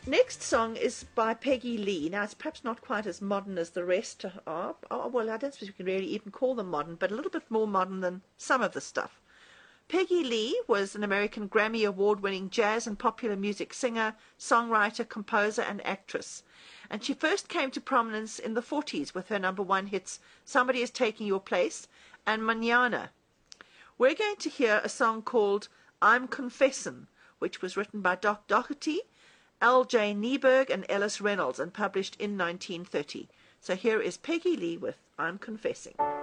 Next song is by Peggy Lee. Now, it's perhaps not quite as modern as the rest are. Oh, well, I don't suppose we can really even call them modern, but a little bit more modern than some of the stuff. Peggy Lee was an American Grammy Award-winning jazz and popular music singer, songwriter, composer, and actress. And she first came to prominence in the 40s with her number one hits, Somebody Is Taking Your Place and Mañana. We're going to hear a song called I'm Confessin', which was written by Doc Doherty, L.J. Nieberg, and Ellis Reynolds, and published in 1930. So here is Peggy Lee with I'm Confessing.